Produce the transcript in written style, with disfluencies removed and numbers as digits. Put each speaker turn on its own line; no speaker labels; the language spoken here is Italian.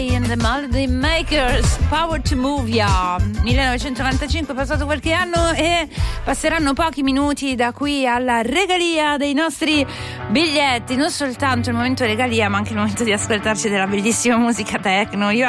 In the Melody Makers, Power to Move Ya. 1995, passato qualche anno e passeranno pochi minuti da qui alla regalia dei nostri biglietti. Non soltanto il momento regalia, ma anche il momento di ascoltarci della bellissima musica techno. Io